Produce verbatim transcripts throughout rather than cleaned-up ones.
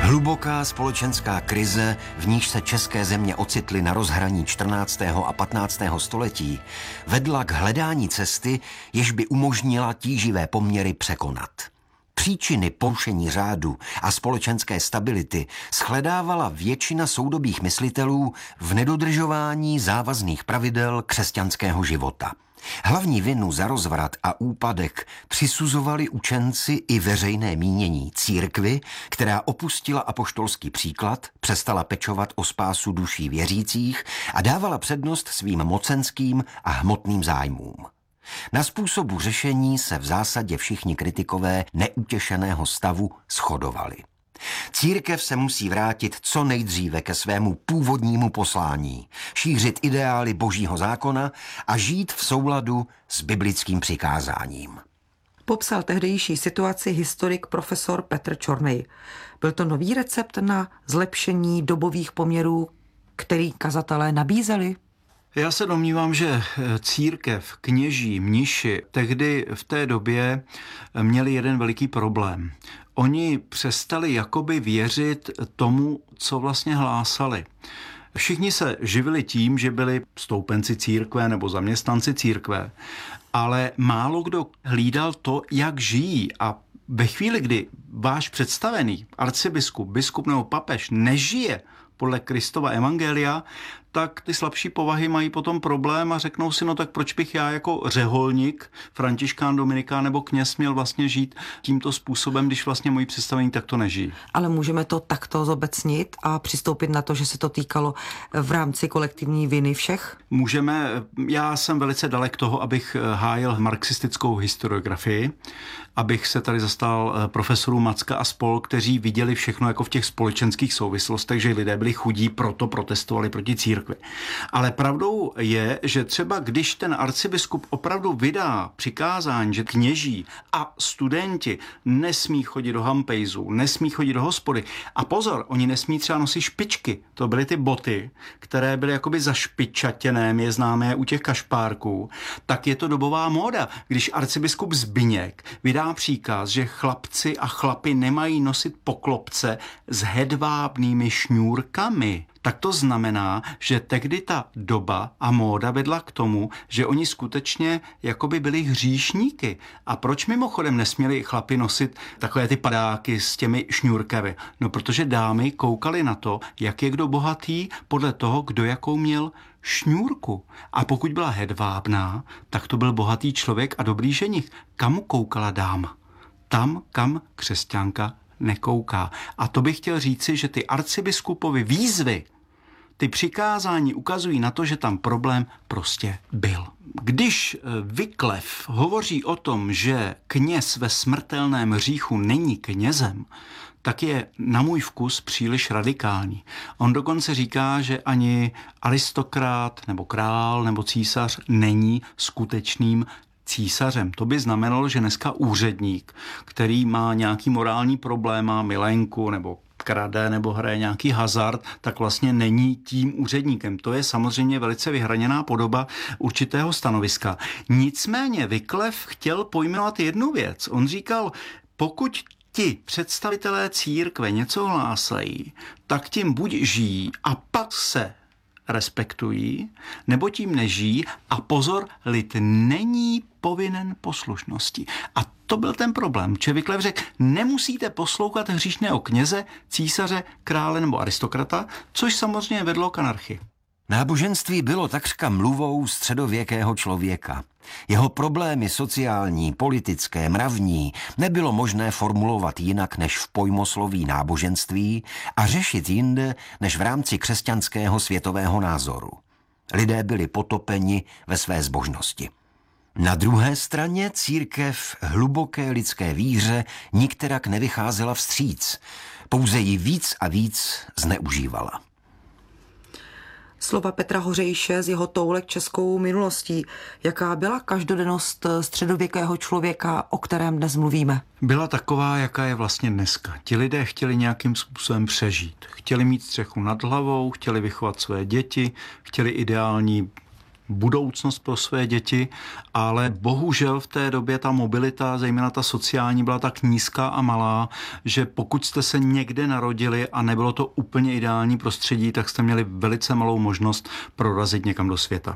Hluboká společenská krize, v níž se české země ocitly na rozhraní čtrnáctého a patnáctého století, vedla k hledání cesty, jež by umožnila tíživé poměry překonat. Příčiny porušení řádu a společenské stability shledávala většina soudobých myslitelů v nedodržování závazných pravidel křesťanského života. Hlavní vinu za rozvrat a úpadek přisuzovali učenci i veřejné mínění církvi, která opustila apoštolský příklad, přestala pečovat o spásu duší věřících a dávala přednost svým mocenským a hmotným zájmům. Na způsobu řešení se v zásadě všichni kritikové neutěšeného stavu shodovali. Církev se musí vrátit co nejdříve ke svému původnímu poslání, šířit ideály božího zákona a žít v souladu s biblickým přikázáním. Popsal tehdejší situaci historik profesor Petr Čornej. Byl to nový recept na zlepšení dobových poměrů, který kazatelé nabízeli? Já se domnívám, že církev, kněží, mniši tehdy v té době měli jeden veliký problém. Oni přestali jakoby věřit tomu, co vlastně hlásali. Všichni se živili tím, že byli stoupenci církve nebo zaměstnanci církve, ale málo kdo hlídal to, jak žijí. A ve chvíli, kdy váš představený arcibiskup, biskup nebo papež nežije podle Kristova evangelia, tak ty slabší povahy mají potom problém a řeknou si, no tak proč bych já jako řeholník, františkán, dominikán nebo kněz měl vlastně žít tímto způsobem, když vlastně moji představení takto nežijí. Ale můžeme to takto zobecnit a přistoupit na to, že se to týkalo v rámci kolektivní viny všech? Můžeme, já jsem velice dalek toho, abych hájil marxistickou historiografii, abych se tady zastal profesorů Macka a spol, kteří viděli všechno jako v těch společenských souvislostech, že lidé byli chudí, proto protestovali proti církvi. Ale pravdou je, že třeba když ten arcibiskup opravdu vydá přikázání, že kněží a studenti nesmí chodit do hampejzů, nesmí chodit do hospody. A pozor, oni nesmí třeba nosit špičky. To byly ty boty, které byly jakoby zašpičatěné, my je známe u těch kašpárků. Tak je to dobová móda. Když arcibiskup Zbyněk vydá příkaz, že chlapci a chlapy nemají nosit poklopce s hedvábnými šňůrkami, tak to znamená, že tehdy ta doba a móda vedla k tomu, že oni skutečně jakoby byli hříšníky. A proč mimochodem nesměli chlapi nosit takové ty padáky s těmi šňůrkami? No protože dámy koukaly na to, jak je kdo bohatý podle toho, kdo jakou měl šňůrku. A pokud byla hedvábná, tak to byl bohatý člověk a dobrý ženich. Kam koukala dáma? Tam, kam křesťanka nekouká. A to bych chtěl říci, že ty arcibiskupovy výzvy, ty přikázání ukazují na to, že tam problém prostě byl. Když Wycliffe hovoří o tom, že kněz ve smrtelném hříchu není knězem, tak je na můj vkus příliš radikální. On dokonce říká, že ani aristokrat nebo král nebo císař není skutečným císařem. To by znamenalo, že dneska úředník, který má nějaký morální problém, má milenku nebo krade nebo hraje nějaký hazard, tak vlastně není tím úředníkem. To je samozřejmě velice vyhraněná podoba určitého stanoviska. Nicméně Wycliffe chtěl pojmenovat jednu věc. On říkal, pokud ti představitelé církve něco hlásají, tak tím buď žijí a pak se respektují, nebo tím nežijí a pozor, lid není povinen poslušnosti. A to byl ten problém. Že Wycliffe řekl, nemusíte poslouchat hříšného kněze, císaře, krále nebo aristokrata, což samozřejmě vedlo k anarchii. Náboženství bylo takřka mluvou středověkého člověka. Jeho problémy sociální, politické, mravní nebylo možné formulovat jinak než v pojmosloví náboženství a řešit jinde než v rámci křesťanského světového názoru. Lidé byli potopeni ve své zbožnosti. Na druhé straně církev hluboké lidské víře nikterak nevycházela vstříc, pouze ji víc a víc zneužívala. Slova Petra Hořejše z jeho toulek českou minulostí. Jaká byla každodennost středověkého člověka, o kterém dnes mluvíme? Byla taková, jaká je vlastně dneska. Ti lidé chtěli nějakým způsobem přežít. Chtěli mít střechu nad hlavou, chtěli vychovat své děti, chtěli ideální budoucnost pro své děti, ale bohužel v té době ta mobilita, zejména ta sociální, byla tak nízká a malá, že pokud jste se někde narodili a nebylo to úplně ideální prostředí, tak jste měli velice malou možnost prorazit někam do světa.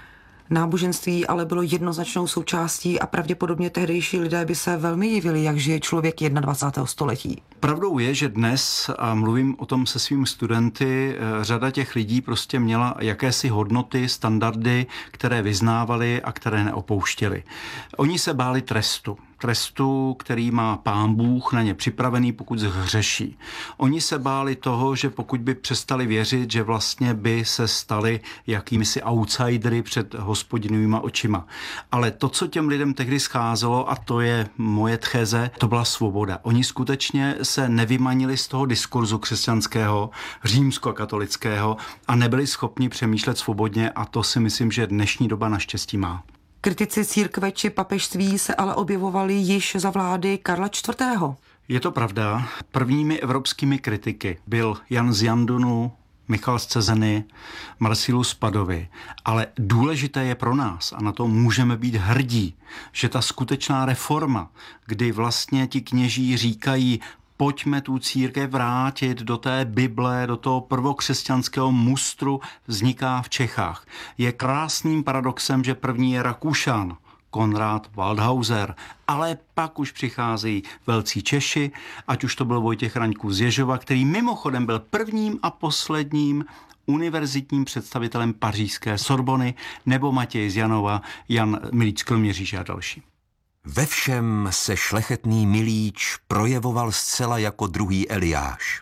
Náboženství ale bylo jednoznačnou součástí a pravděpodobně tehdejší lidé by se velmi divili, jak žije člověk dvacátého prvního století. Pravdou je, že dnes, a mluvím o tom se svými studenty, řada těch lidí prostě měla jakési hodnoty, standardy, které vyznávali a které neopouštěli. Oni se báli trestu. Trestu, který má Pán Bůh na ně připravený, pokud zhřeší. Oni se báli toho, že pokud by přestali věřit, že vlastně by se stali jakýmisi outsidery před Hospodinovýma očima. Ale to, co těm lidem tehdy scházelo, a to je moje tcheze, to byla svoboda. Oni skutečně se nevymanili z toho diskurzu křesťanského, římskokatolického a nebyli schopni přemýšlet svobodně, a to si myslím, že dnešní doba naštěstí má. Kritici církve či papežství se ale objevovali již za vlády Karla čtvrtého. Je to pravda. Prvními evropskými kritiky byl Jan z Jandunu, Michal z Cezeny, Marcellus Padovi. Ale důležité je pro nás, a na to můžeme být hrdí, že ta skutečná reforma, kdy vlastně ti kněží říkají, pojďme tu církev vrátit do té Bible, do toho prvokřesťanského mustru, vzniká v Čechách. Je krásným paradoxem, že první je Rakušan, Konrad Waldhauser, ale pak už přicházejí velcí Češi, ať už to byl Vojtěch Raňků z Ježova, který mimochodem byl prvním a posledním univerzitním představitelem pařížské Sorbony, nebo Matěj z Janova, Jan Milíč z Kroměříže a další. Ve všem se šlechetný Milíč projevoval zcela jako druhý Eliáš.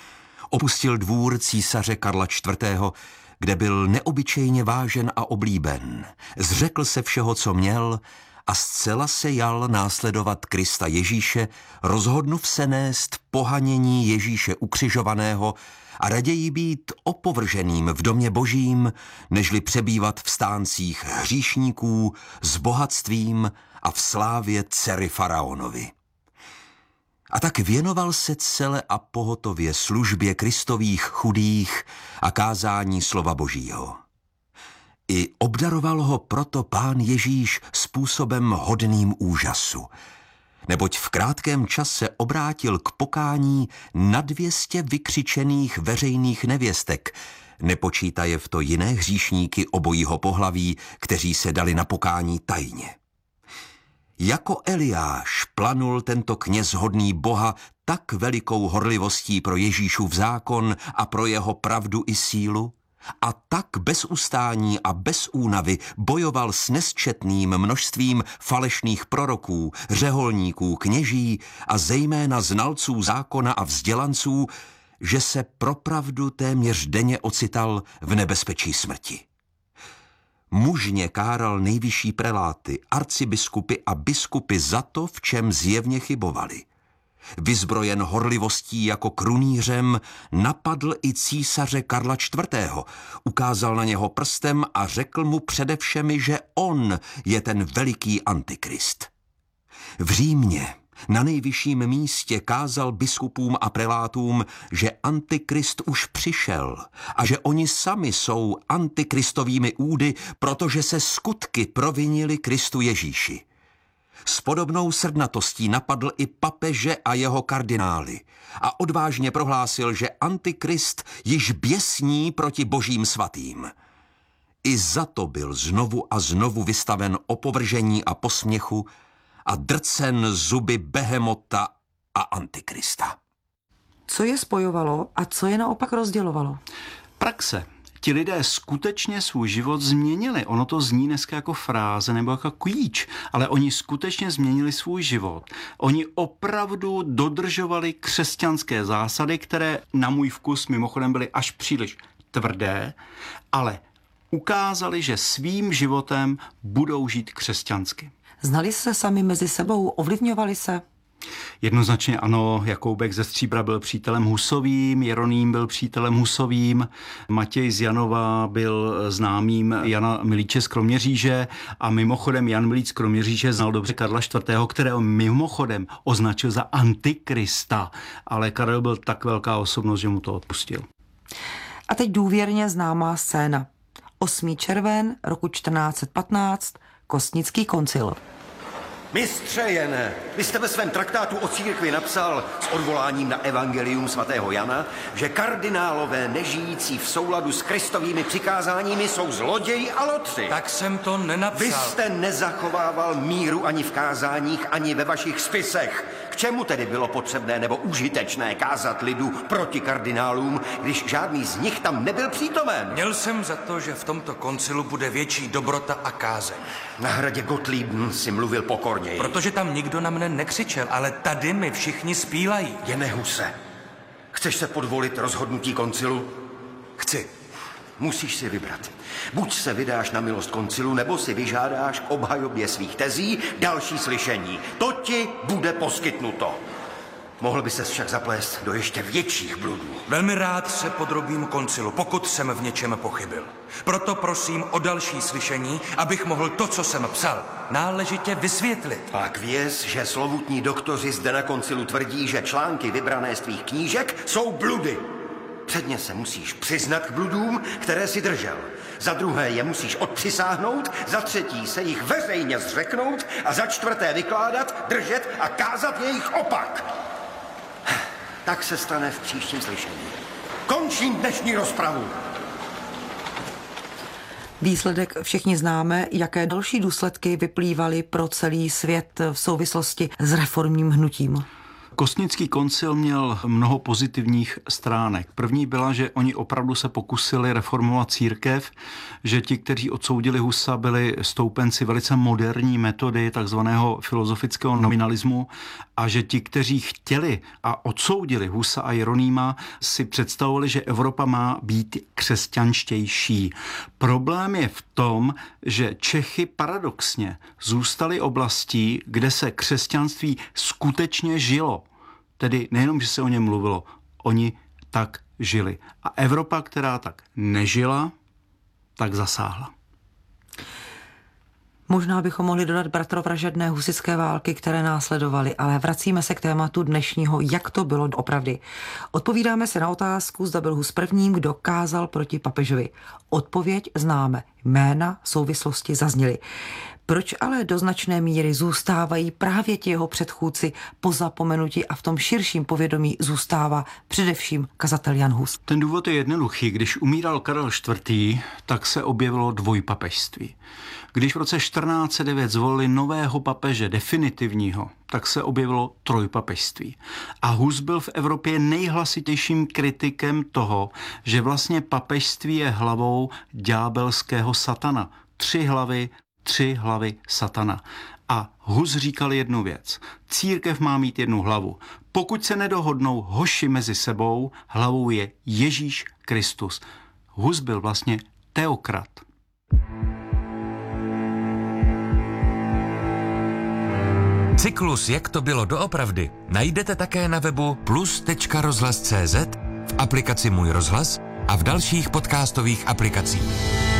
Opustil dvůr císaře Karla čtvrtého., kde byl neobyčejně vážen a oblíben. Zřekl se všeho, co měl, a zcela se jal následovat Krista Ježíše, rozhodnuv se nést pohanění Ježíše ukřižovaného a raději být opovrženým v domě božím, nežli přebývat v stáncích hříšníků s bohatstvím a v slávě dcery faraonovi. A tak věnoval se celé a pohotově službě Kristových chudých a kázání slova božího. I obdaroval ho proto Pán Ježíš způsobem hodným úžasu, neboť v krátkém čase obrátil k pokání na dvěstě vykřičených veřejných nevěstek, nepočítaje v to jiné hříšníky obojího pohlaví, kteří se dali na pokání tajně. Jako Eliáš planul tento kněz hodný Boha tak velikou horlivostí pro Ježíšův zákon a pro jeho pravdu i sílu, a tak bez ustání a bez únavy bojoval s nesčetným množstvím falešných proroků, řeholníků, kněží a zejména znalců zákona a vzdělanců, že se pro pravdu téměř denně ocital v nebezpečí smrti. Mužně káral nejvyšší preláty, arcibiskupy a biskupy za to, v čem zjevně chybovali. Vyzbrojen horlivostí jako krunýřem napadl i císaře Karla čtvrtého., ukázal na něho prstem a řekl mu především, že on je ten veliký antikrist. V Římě na nejvyšším místě kázal biskupům a prelátům, že antikrist už přišel a že oni sami jsou antikristovými údy, protože se skutky provinili Kristu Ježíši. S podobnou srdnatostí napadl i papeže a jeho kardinály a odvážně prohlásil, že antikrist již běsní proti božím svatým. I za to byl znovu a znovu vystaven opovržení a posměchu a drcen zuby behemota a antikrista. Co je spojovalo a co je naopak rozdělovalo? Praxe. Ti lidé skutečně svůj život změnili. Ono to zní dneska jako fráze nebo jako klíč, ale oni skutečně změnili svůj život. Oni opravdu dodržovali křesťanské zásady, které na můj vkus mimochodem byly až příliš tvrdé, ale ukázali, že svým životem budou žít křesťansky. Znali se sami mezi sebou, ovlivňovali se? Jednoznačně ano, Jakoubek ze Stříbra byl přítelem Husovým, Jeroným byl přítelem Husovým, Matěj z Janova byl známým Jana Milíče z Kroměříže a mimochodem Jan Milíč z Kroměříže znal dobře Karla čtvrtého., kterého mimochodem označil za antikrista, ale Karel byl tak velká osobnost, že mu to odpustil. A teď důvěrně známá scéna. osmý červen roku čtrnáct set patnáct, Kostnický koncil. Mistře Jene, vy jste ve svém traktátu o církvi napsal s odvoláním na evangelium svatého Jana, že kardinálové nežijící v souladu s Kristovými přikázáními jsou zloději a lotři. Tak jsem to nenapsal. Vy jste nezachovával míru ani v kázáních, ani ve vašich spisech. K čemu tedy bylo potřebné nebo užitečné kázat lidu proti kardinálům, když žádný z nich tam nebyl přítomen? Měl jsem za to, že v tomto koncilu bude větší dobrota a kázeň. Na hradě Gottlieben si mluvil pokorněji. Protože tam nikdo na mne nekřičel, ale tady mi všichni zpívají. Jene Huse, chceš se podvolit rozhodnutí koncilu? Chci. Musíš si vybrat. Buď se vydáš na milost koncilu, nebo si vyžádáš k obhajobě svých tezí další slyšení. To ti bude poskytnuto. Mohl by se však zaplést do ještě větších bludů. Velmi rád se podrobím koncilu, pokud jsem v něčem pochybil. Proto prosím o další slyšení, abych mohl to, co jsem psal, náležitě vysvětlit. Pak věz, že slovutní doktoři zde na koncilu tvrdí, že články vybrané z tvých knížek jsou bludy. Předně se musíš přiznat k bludům, které si držel. Za druhé je musíš odpřisáhnout, za třetí se jich veřejně zřeknout a za čtvrté vykládat, držet a kázat jejich opak. Tak se stane v příštím slyšení. Končím dnešní rozpravu. Výsledek všichni známe, jaké další důsledky vyplývaly pro celý svět v souvislosti s reformním hnutím. Kostnický koncil měl mnoho pozitivních stránek. První byla, že oni opravdu se pokusili reformovat církev, že ti, kteří odsoudili Husa, byli stoupenci velice moderní metody takzvaného filozofického nominalismu a že ti, kteří chtěli a odsoudili Husa a Jeronýma, si představovali, že Evropa má být křesťanštější. Problém je v tom, že Čechy paradoxně zůstaly oblastí, kde se křesťanství skutečně žilo. Tedy nejenom, že se o něm mluvilo, oni tak žili. A Evropa, která tak nežila, tak zasáhla. Možná bychom mohli dodat bratrovražedné husitské války, které následovaly, ale vracíme se k tématu dnešního, jak to bylo doopravdy. Odpovídáme se na otázku, zda byl Hus prvním, kdo kázal proti papežovi. Odpověď známe, jména souvislosti zazněly. Proč ale do značné míry zůstávají právě ti jeho předchůdci po zapomenutí a v tom širším povědomí zůstává především kazatel Jan Hus? Ten důvod je jednoduchý. Když umíral Karel čtvrtý, tak se objevilo dvojpapežství. Když v roce čtrnáct set devět zvolili nového papeže definitivního, tak se objevilo trojpapežství. A Hus byl v Evropě nejhlasitějším kritikem toho, že vlastně papežství je hlavou ďábelského satana. Tři hlavy, tři hlavy satana. A Hus říkal jednu věc. Církev má mít jednu hlavu. Pokud se nedohodnou hoši mezi sebou, hlavou je Ježíš Kristus. Hus byl vlastně teokrat. Cyklus Jak to bylo doopravdy najdete také na webu plus tečka rozhlas tečka cé zet, v aplikaci Můj rozhlas a v dalších podcastových aplikacích.